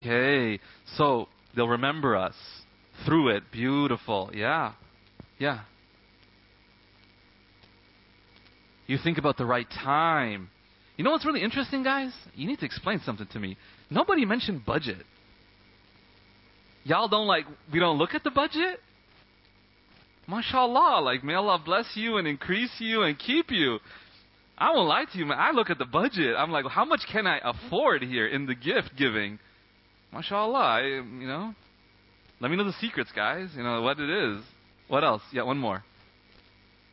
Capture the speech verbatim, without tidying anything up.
Okay. So they'll remember us through it. Beautiful. Yeah. Yeah. You think about the right time. You know what's really interesting, guys? You need to explain something to me. Nobody mentioned budget. Y'all don't like, we don't look at the budget? MashaAllah, like, may Allah bless you and increase you and keep you. I won't lie to you, man. I look at the budget. I'm like, how much can I afford here in the gift giving? MashaAllah, I, you know. Let me know the secrets, guys. You know, what it is. What else? Yeah, one more.